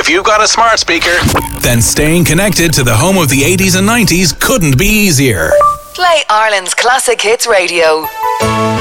If you've got a smart speaker, then staying connected to the home of the 80s and 90s couldn't be easier. Play Ireland's Classic Hits Radio.